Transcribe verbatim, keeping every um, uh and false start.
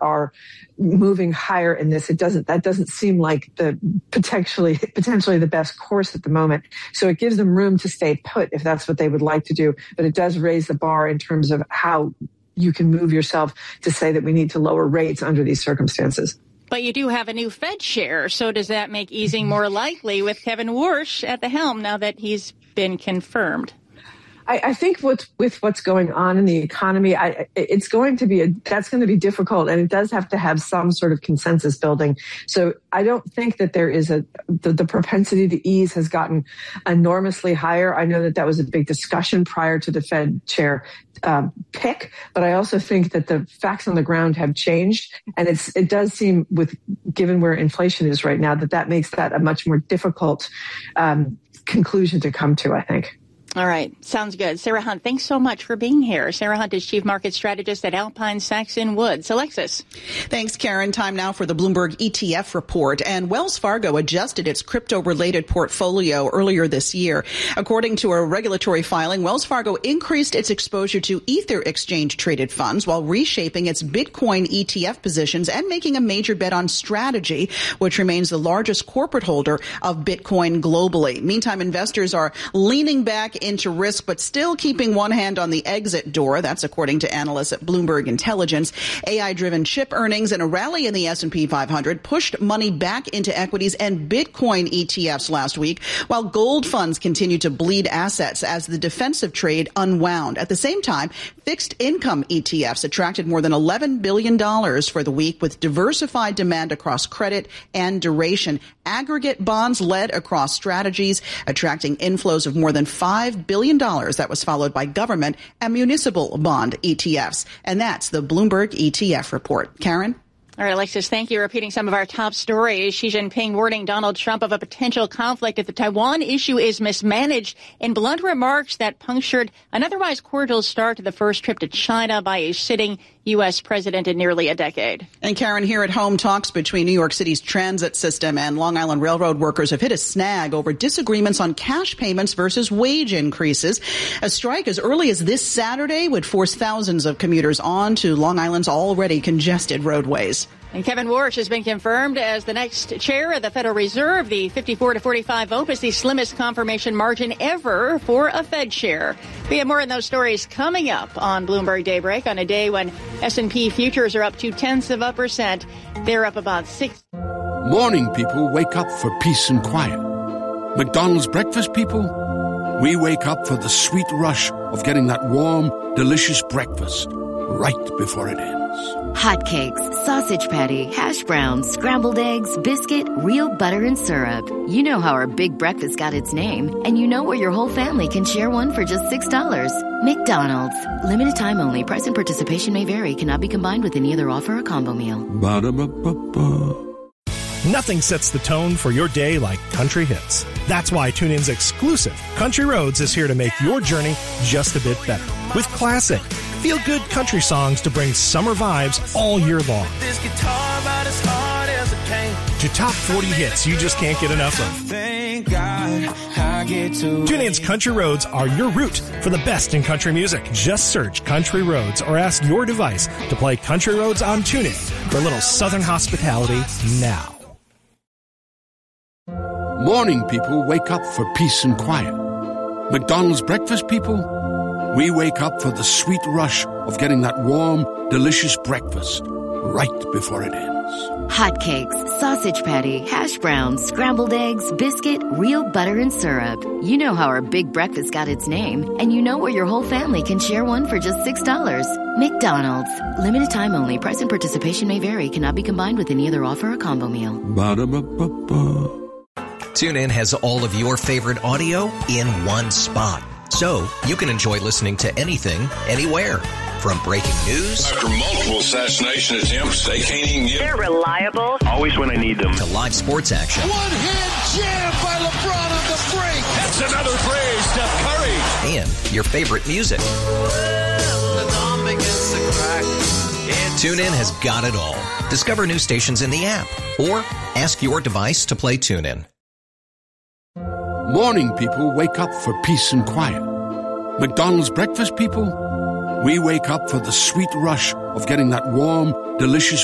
are moving higher in this. It doesn't, that doesn't seem like the potentially, potentially the best course at the moment. So it gives them room to stay put if that's what they would like to do. But it does raise the bar in terms of how you can move yourself to say that we need to lower rates under these circumstances. But you do have a new Fed chair. So does that make easing more likely with Kevin Warsh at the helm now that he's been confirmed? I, I think with, with what's going on in the economy, I, it's going to be, a, that's going to be difficult, and it does have to have some sort of consensus building. So I don't think that there is a, the, the propensity to ease has gotten enormously higher. I know that that was a big discussion prior to the Fed chair um, pick, but I also think that the facts on the ground have changed. And it's, it does seem, with given where inflation is right now, that that makes that a much more difficult um, conclusion to come to, I think. All right. Sounds good. Sarah Hunt, thanks so much for being here. Sarah Hunt is Chief Market Strategist at Alpine Saxon Woods. Alexis. Thanks, Karen. Time now for the Bloomberg E T F report. And Wells Fargo adjusted its crypto-related portfolio earlier this year. According to a regulatory filing, Wells Fargo increased its exposure to Ether exchange-traded funds while reshaping its Bitcoin E T F positions and making a major bet on Strategy, which remains the largest corporate holder of Bitcoin globally. Meantime, investors are leaning back into risk, but still keeping one hand on the exit door. That's according to analysts at Bloomberg Intelligence. A I-driven chip earnings and a rally in the S and P five hundred pushed money back into equities and Bitcoin E T Fs last week, while gold funds continued to bleed assets as the defensive trade unwound. At the same time, fixed income E T Fs attracted more than eleven billion dollars for the week, with diversified demand across credit and duration. Aggregate bonds led across strategies, attracting inflows of more than five billion dollars. That was followed by government and municipal bond E T Fs. And that's the Bloomberg E T F report. Karen? All right, Alexis, thank you. Repeating some of our top stories. Xi Jinping warning Donald Trump of a potential conflict if the Taiwan issue is mismanaged in blunt remarks that punctured an otherwise cordial start to the first trip to China by a sitting U S president in nearly a decade. And Karen, here at home, talks between New York City's transit system and Long Island Railroad workers have hit a snag over disagreements on cash payments versus wage increases. A strike as early as this Saturday would force thousands of commuters onto Long Island's already congested roadways. And Kevin Warsh has been confirmed as the next chair of the Federal Reserve. The fifty-four to forty-five vote is the slimmest confirmation margin ever for a Fed chair. We have more on those stories coming up on Bloomberg Daybreak on a day when S and P futures are up two tenths of a percent. They're up about six. Morning people wake up for peace and quiet. McDonald's breakfast people, we wake up for the sweet rush of getting that warm, delicious breakfast right before it ends. Hotcakes, sausage patty, hash browns, scrambled eggs, biscuit, real butter and syrup. You know how our big breakfast got its name, and you know where your whole family can share one for just six dollars. McDonald's. Limited time only. Price and participation may vary. Cannot be combined with any other offer or combo meal. Ba-da-ba-ba-ba. Nothing sets the tone for your day like country hits. That's why TuneIn's exclusive Country Roads is here to make your journey just a bit better. With classic, feel-good country songs to bring summer vibes all year long. This guitar about as hard as it can. To top forty hits you just can't get enough of. Thank God I get to TuneIn's Country Roads are your route for the best in country music. Just search Country Roads or ask your device to play Country Roads on TuneIn for a little southern hospitality now. Morning people wake up for peace and quiet. McDonald's breakfast people, we wake up for the sweet rush of getting that warm, delicious breakfast right before it ends. Hotcakes, sausage patty, hash browns, scrambled eggs, biscuit, real butter and syrup. You know how our big breakfast got its name, and you know where your whole family can share one for just six dollars. McDonald's. Limited time only. Price and participation may vary. Cannot be combined with any other offer or combo meal. Ba-da-ba-ba-ba. TuneIn has all of your favorite audio in one spot. So you can enjoy listening to anything, anywhere. From breaking news. After multiple assassination attempts, they can't even get... They're reliable. Always when I need them. To live sports action. One-hand jam by LeBron on the break. That's another play, Steph Curry. And your favorite music. TuneIn has got it all. Discover new stations in the app. Or ask your device to play TuneIn. Morning people wake up for peace and quiet. McDonald's breakfast people, we wake up for the sweet rush of getting that warm, delicious